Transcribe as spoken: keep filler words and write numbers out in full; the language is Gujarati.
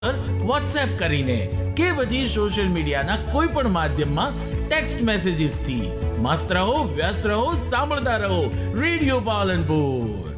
વોટ્સએપ કરીને કે પછી સોશિયલ મીડિયાના કોઈ પણ માધ્યમમાં ટેક્સ્ટ મેસેજીસ થી. મસ્ત રહો, વ્યસ્ત રહો, સાંભળતા રહો રેડિયો પાલનપુર.